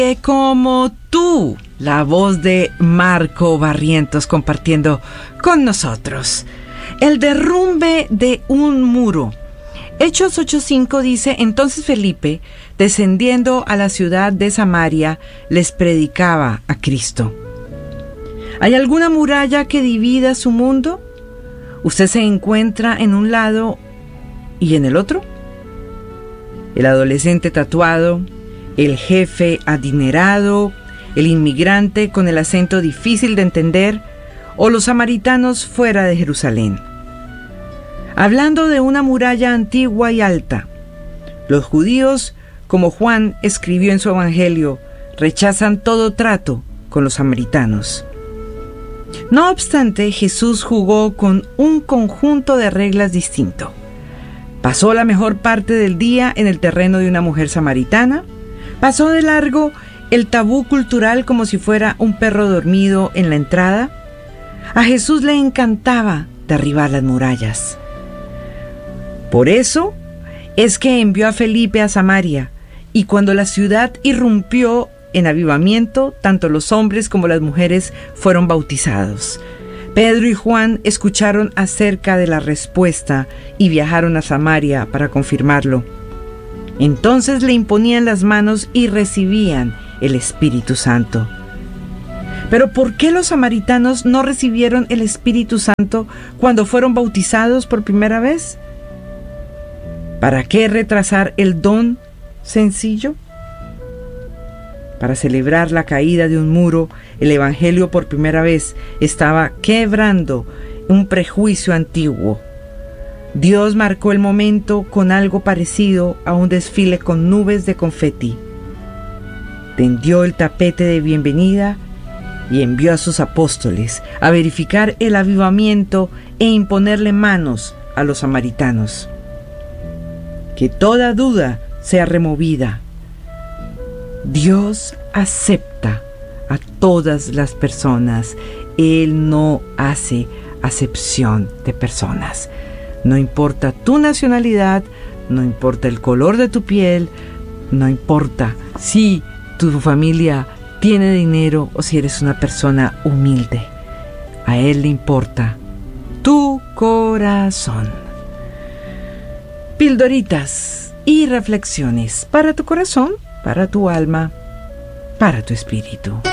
Como tú, la voz de Marco Barrientos compartiendo con nosotros el derrumbe de un muro. Hechos 8:5 dice: entonces Felipe, descendiendo a la ciudad de Samaria, les predicaba a Cristo. ¿Hay alguna muralla que divida su mundo? ¿Usted se encuentra en un lado y en el otro? El adolescente tatuado, el jefe adinerado, el inmigrante con el acento difícil de entender, o los samaritanos fuera de Jerusalén. Hablando de una muralla antigua y alta, los judíos, como Juan escribió en su evangelio, rechazan todo trato con los samaritanos. No obstante, Jesús jugó con un conjunto de reglas distinto. Pasó la mejor parte del día en el terreno de una mujer samaritana. Pasó de largo el tabú cultural como si fuera un perro dormido en la entrada. A Jesús le encantaba derribar las murallas. Por eso es que envió a Felipe a Samaria, y cuando la ciudad irrumpió en avivamiento, tanto los hombres como las mujeres fueron bautizados. Pedro y Juan escucharon acerca de la respuesta y viajaron a Samaria para confirmarlo. Entonces le imponían las manos y recibían el Espíritu Santo. Pero ¿por qué los samaritanos no recibieron el Espíritu Santo cuando fueron bautizados por primera vez? ¿Para qué retrasar el don sencillo? Para celebrar la caída de un muro, el Evangelio por primera vez estaba quebrando un prejuicio antiguo. Dios marcó el momento con algo parecido a un desfile con nubes de confeti. Tendió el tapete de bienvenida y envió a sus apóstoles a verificar el avivamiento e imponerle manos a los samaritanos. Que toda duda sea removida. Dios acepta a todas las personas. Él no hace acepción de personas. No importa tu nacionalidad, no importa el color de tu piel, no importa si tu familia tiene dinero o si eres una persona humilde. A Él le importa tu corazón. Pildoritas y reflexiones para tu corazón, para tu alma, para tu espíritu.